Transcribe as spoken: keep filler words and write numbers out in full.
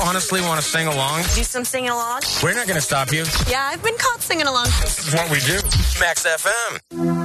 honestly want to sing along? Do some singing along? We're not going to stop you. Yeah, I've been caught singing along. This is what we do. Max F M.